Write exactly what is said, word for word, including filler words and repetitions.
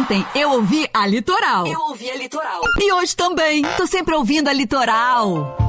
Ontem eu ouvi a Litoral. Eu ouvi a Litoral. E hoje também. Tô sempre ouvindo a Litoral.